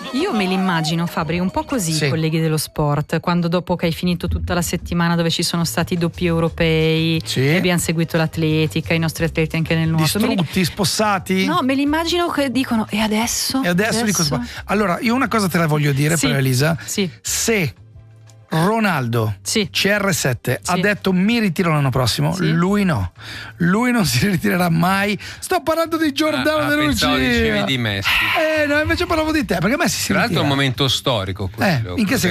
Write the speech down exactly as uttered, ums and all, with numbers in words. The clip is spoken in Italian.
Io me li immagino, Fabri, un po' così, sì. I colleghi dello sport, quando dopo che hai finito tutta la settimana dove ci sono stati i doppi europei, sì. e abbiamo seguito l'atletica, i nostri atleti anche nel nuoto. Distrutti, li... spossati? No, me li immagino che dicono, e adesso? E adesso, adesso? dico, allora, io una cosa te la voglio dire, sì. per Elisa. Sì. Se Ronaldo sì. C R sette sì. ha detto mi ritiro l'anno prossimo, sì. lui no, lui non si ritirerà mai. Sto parlando di Giordano ah, De Lucia. Pensavo dicevi di Messi. Eh no, invece parlavo di te, perché Messi si tra l'altro ritira. è un momento storico quello. Eh, in che senso?